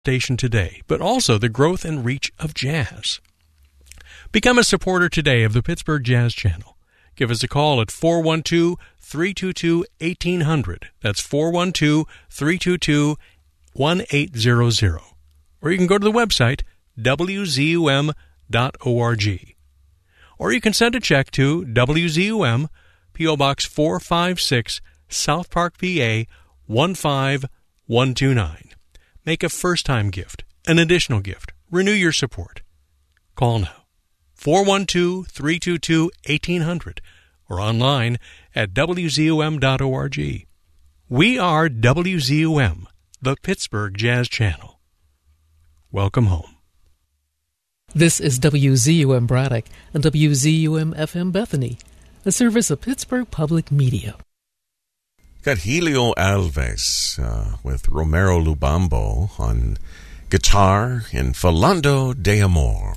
station today, but also the growth and reach of jazz. Become a supporter today of the Pittsburgh Jazz Channel. Give us a call at 412-322-1800. That's 412-322-1800. Or you can go to the website, wzum.org. Or you can send a check to WZUM, P.O. Box 456, South Park, PA 15129. Make a first-time gift, an additional gift. Renew your support. Call now. 412-322-1800 or online at wzum.org. We are WZUM, the Pittsburgh Jazz Channel. Welcome home. This is WZUM Braddock and WZUM FM Bethany, a service of Pittsburgh Public Media. Got Helio Alves with Romero Lubambo on guitar in Falando de Amor.